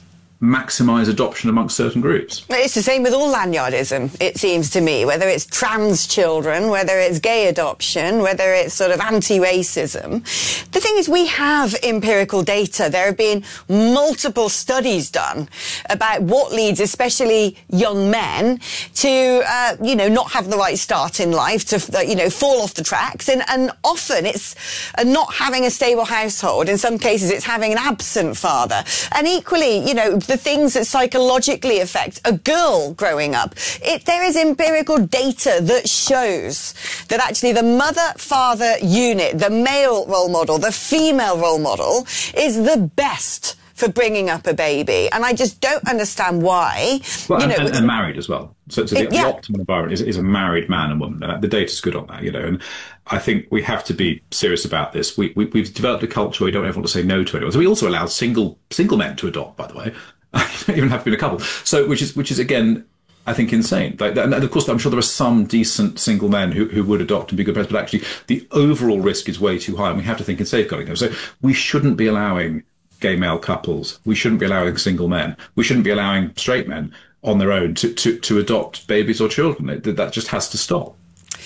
maximise adoption amongst certain groups. It's the same with all lanyardism, it seems to me, whether it's trans children, whether it's gay adoption, whether it's sort of anti-racism. The thing is, we have empirical data. There have been multiple studies done about what leads especially young men to, not have the right start in life, to, fall off the tracks. And often it's not having a stable household. In some cases, it's having an absent father. And equally, the things that psychologically affect a girl growing up. There is empirical data that shows that actually the mother-father unit, the male role model, the female role model, is the best for bringing up a baby. And I just don't understand why. Well, and married as well. So the optimal environment is a married man and woman. And the data's good on that, and I think we have to be serious about this. We've developed a culture where we don't ever want to say no to anyone. So we also allow single men to adopt, by the way. You don't even have to be in a couple. So, which is again, I think, insane. And of course, I'm sure there are some decent single men who would adopt and be good parents, but actually the overall risk is way too high, and we have to think in safeguarding them. So we shouldn't be allowing gay male couples. We shouldn't be allowing single men. We shouldn't be allowing straight men on their own to adopt babies or children. That just has to stop.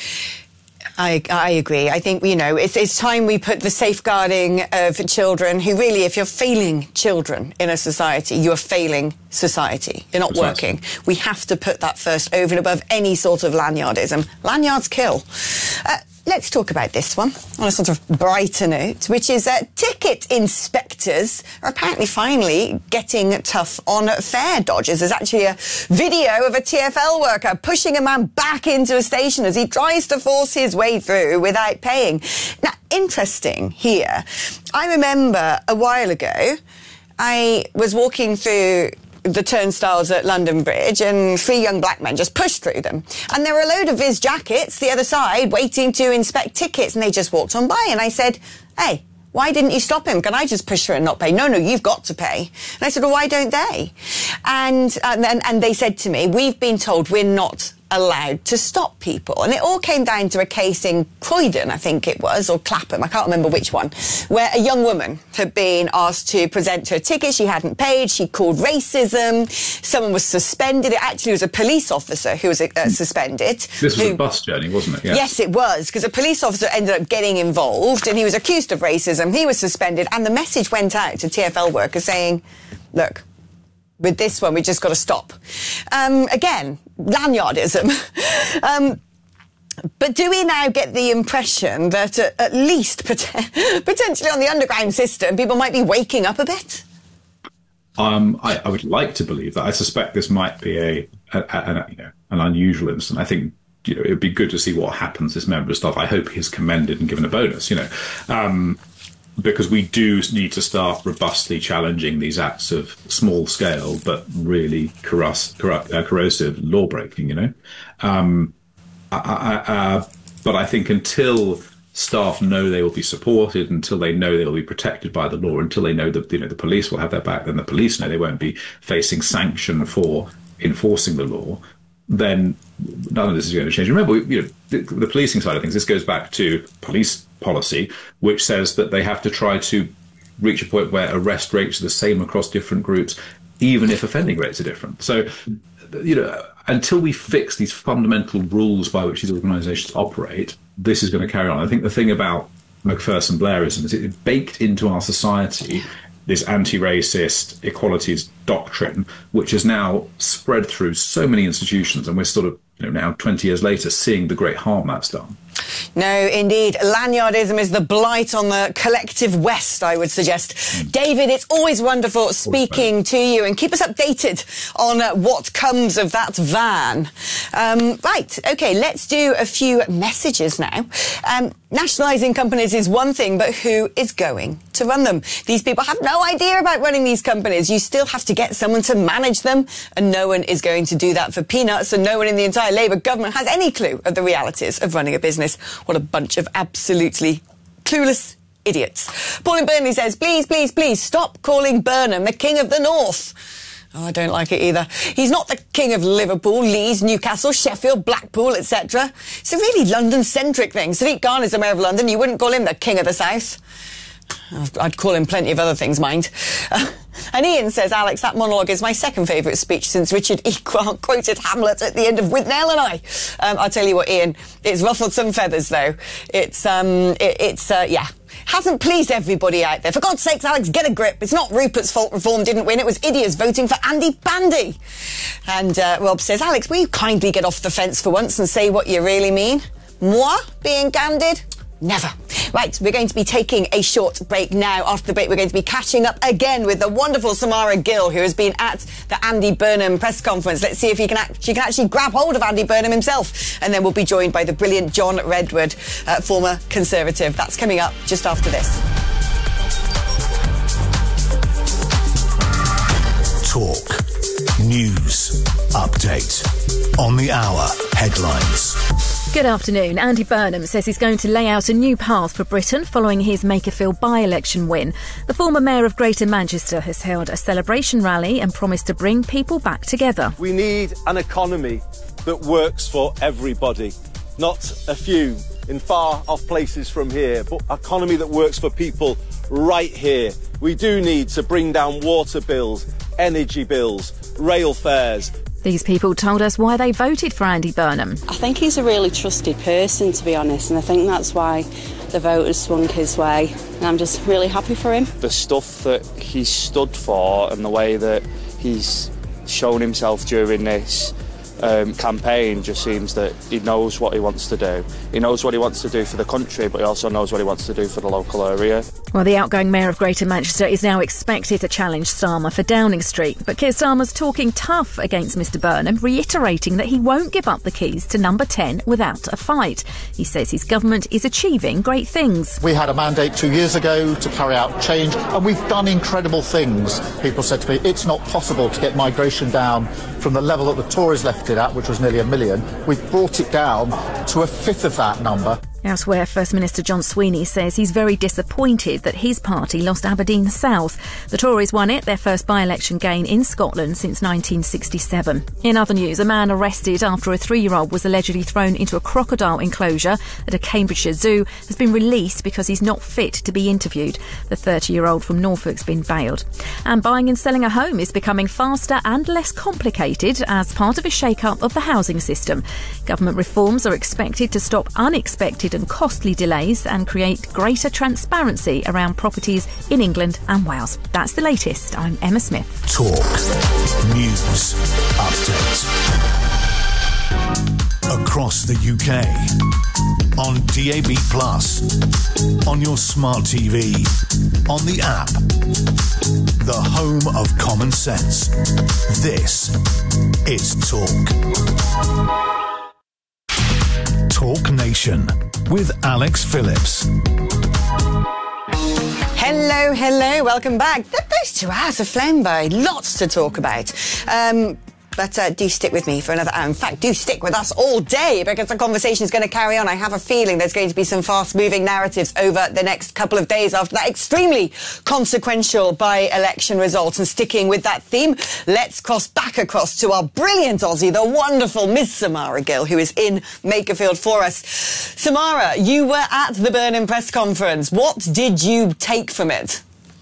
I agree. I think, it's time we put the safeguarding of children who really, if you're failing children in a society, you're failing society. You're not working. We have to put that first over and above any sort of lanyardism. Lanyards kill. Let's talk about this one on a sort of brighter note, which is ticket inspectors are apparently finally getting tough on fare dodgers. There's actually a video of a TfL worker pushing a man back into a station as he tries to force his way through without paying. Now, interesting here. I remember a while ago, I was walking through the turnstiles at London Bridge and 3 young black men just pushed through them. And there were a load of Viz jackets the other side waiting to inspect tickets, and they just walked on by. And I said, hey, why didn't you stop him? Can I just push through and not pay? No, you've got to pay. And I said, well, why don't they? And they said to me, we've been told we're not allowed to stop people. And it all came down to a case in Croydon, I think it was, or Clapham, I can't remember which one, where a young woman had been asked to present her ticket. She hadn't paid. She called racism. Someone was suspended. It actually was a police officer who was suspended. This was a bus journey, wasn't it? Yes, it was, because a police officer ended up getting involved and he was accused of racism. He was suspended, and the message went out to TfL workers saying, look, with this one, we just got to stop. Again, lanyardism. But do we now get the impression that at least potentially on the underground system, people might be waking up a bit? I would like to believe that. I suspect this might be an unusual incident. I think it would be good to see what happens to this member of staff. I hope he's commended and given a bonus. Because we do need to start robustly challenging these acts of small scale but really corrosive law breaking. But I think until staff know they will be supported, until they know they will be protected by the law, until they know that the police will have their back, then the police know they won't be facing sanction for enforcing the law, then none of this is going to change. Remember, the policing side of things, this goes back to police policy, which says that they have to try to reach a point where arrest rates are the same across different groups, even if offending rates are different. So, until we fix these fundamental rules by which these organisations operate, this is going to carry on. I think the thing about Macpherson Blairism is it baked into our society this anti-racist equalities doctrine, which has now spread through so many institutions, and we're sort of, now 20 years later, seeing the great harm that's done. No, indeed. Lanyardism is the blight on the collective West, I would suggest. David, it's always wonderful speaking to you, and keep us updated on what comes of that van. Right, OK, let's do a few messages now. Nationalising companies is one thing, but who is going to run them? These people have no idea about running these companies. You still have to get someone to manage them, and no one is going to do that for peanuts, and no one in the entire Labour government has any clue of the realities of running a business. What a bunch of absolutely clueless idiots. Paul in Burnley says, please, please, please stop calling Burnham the King of the North. Oh, I don't like it either. He's not the King of Liverpool, Leeds, Newcastle, Sheffield, Blackpool, etc. It's a really London-centric thing. Sadiq Khan is the Mayor of London. You wouldn't call him the King of the South. I'd call him plenty of other things, mind. And Ian says, Alex, that monologue is my second favourite speech since Richard E. Grant quoted Hamlet at the end of Withnail and I. I'll tell you what, Ian, it's ruffled some feathers, though. It's hasn't pleased everybody out there. For God's sakes, Alex, get a grip. It's not Rupert's fault Reform didn't win. It was idiots voting for Andy Bandy. And Rob says, Alex, will you kindly get off the fence for once and say what you really mean? Moi being candid? Never. Right, we're going to be taking a short break now. After the break, we're going to be catching up again with the wonderful Samara Gill, who has been at the Andy Burnham press conference. Let's see if she can actually grab hold of Andy Burnham himself. And then we'll be joined by the brilliant John Redwood, former Conservative. That's coming up just after this. Talk. News. Update. On the hour. Headlines. Good afternoon. Andy Burnham says he's going to lay out a new path for Britain following his Makerfield by-election win. The former mayor of Greater Manchester has held a celebration rally and promised to bring people back together. We need an economy that works for everybody, not a few in far-off places from here, but an economy that works for people right here. We do need to bring down water bills, energy bills, rail fares. These people told us why they voted for Andy Burnham. I think he's a really trusted person, to be honest, and I think that's why the voters swung his way. And I'm just really happy for him. The stuff that he's stood for and the way that he's shown himself during this campaign just seems that he knows what he wants to do. He knows what he wants to do for the country, but he also knows what he wants to do for the local area. Well, the outgoing mayor of Greater Manchester is now expected to challenge Starmer for Downing Street. But Keir Starmer's talking tough against Mr Burnham, reiterating that he won't give up the keys to number 10 without a fight. He says his government is achieving great things. We had a mandate 2 years ago to carry out change, and we've done incredible things. People said to me, it's not possible to get migration down from the level that the Tories left it at, which was nearly 1 million. We've brought it down to a fifth of that number. Elsewhere, First Minister John Sweeney says he's very disappointed that his party lost Aberdeen South. The Tories won it, their first by-election gain in Scotland since 1967. In other news, a man arrested after a 3-year-old was allegedly thrown into a crocodile enclosure at a Cambridgeshire zoo has been released because he's not fit to be interviewed. The 30-year-old from Norfolk's been bailed. And buying and selling a home is becoming faster and less complicated as part of a shake-up of the housing system. Government reforms are expected to stop unexpected and costly delays and create greater transparency around properties in England and Wales. That's the latest. I'm Emma Smith. Talk. News. Update. Across the UK. On DAB+. On your smart TV. On the app. The home of common sense. This is Talk. Talk Nation with Alex Phillips. Hello, welcome back. Those 2 hours have flown by. Lots to talk about. But do stick with me for another hour. In fact, do stick with us all day because the conversation is going to carry on. I have a feeling there's going to be some fast-moving narratives over the next couple of days after that extremely consequential by-election results. And sticking with that theme, let's cross to our brilliant Aussie, the wonderful Miss Samara Gill, who is in Makerfield for us. Samara, you were at the Burnham press conference. What did you take from it?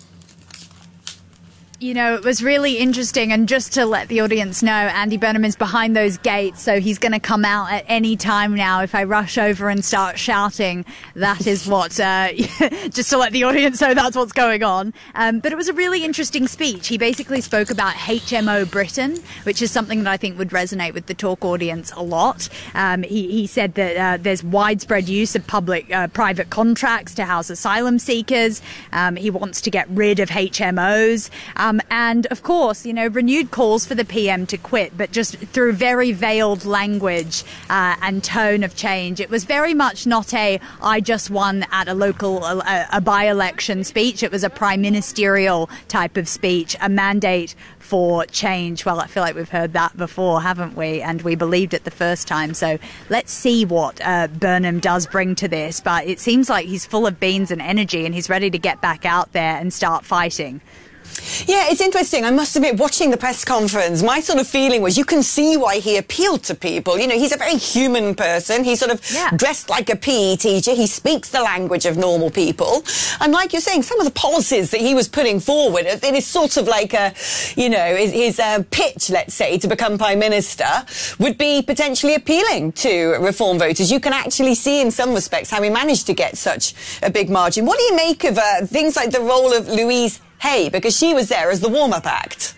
You know, it was really interesting, and just to let the audience know, Andy Burnham is behind those gates, so he's going to come out at any time now. If I rush over and start shouting, that is what, just to let the audience know that's what's going on. But it was a really interesting speech. He basically spoke about HMO Britain, which is something that I think would resonate with the Talk audience a lot. He said that there's widespread use of private contracts to house asylum seekers. He wants to get rid of HMOs. And, of course, you know, renewed calls for the PM to quit, but just through very veiled language and tone of change. It was very much not I just won at a local a by-election speech. It was a prime ministerial type of speech, a mandate for change. Well, I feel like we've heard that before, haven't we? And we believed it the first time. So let's see what Burnham does bring to this. But it seems like he's full of beans and energy, and he's ready to get back out there and start fighting. Yeah, it's interesting. I must admit, watching the press conference, my sort of feeling was you can see why he appealed to people. You know, he's a very human person. He's sort of dressed like a PE teacher. He speaks the language of normal people. And like you're saying, some of the policies that he was putting forward, it is sort of like a, you know, his pitch, let's say, to become Prime Minister would be potentially appealing to reform voters. You can actually see in some respects how he managed to get such a big margin. What do you make of things like the role of Louise Hay, because she was there as the warm-up act?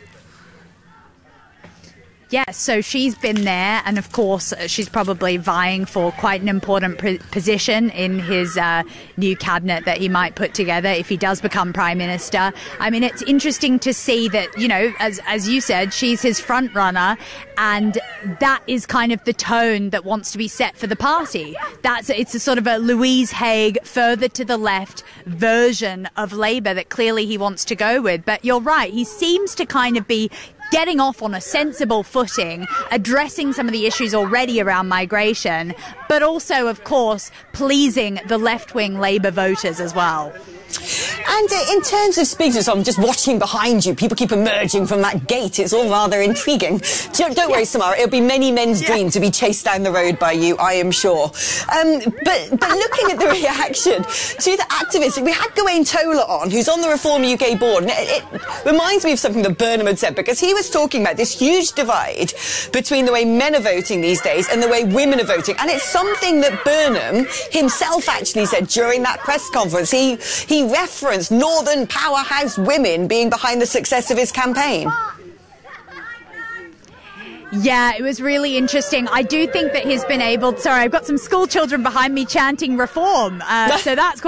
Yes, so she's been there, and of course she's probably vying for quite an important position in his new cabinet that he might put together if he does become Prime Minister. I mean, it's interesting to see that, you know, as you said, she's his front runner, and that is kind of the tone that wants to be set for the party. It's a sort of a Louise Hay, further to the left version of Labour that clearly he wants to go with. But you're right, he seems to kind of be getting off on a sensible footing, addressing some of the issues already around migration, but also, of course, pleasing the left-wing Labour voters as well. And in terms of speaking, so I'm just watching behind you. People keep emerging from that gate. It's all rather intriguing. Don't worry, Samara. It'll be many men's dream to be chased down the road by you, I am sure. But looking at the reaction to the activists, we had Gawain Tola on, who's on the Reform UK board. And it reminds me of something that Burnham had said, because he was talking about this huge divide between the way men are voting these days and the way women are voting. And it's something that Burnham himself actually said during that press conference. He referenced Northern powerhouse women being behind the success of his campaign. Yeah, it was really interesting. I do think that he's been able... Sorry, I've got some school children behind me chanting reform, so that's quite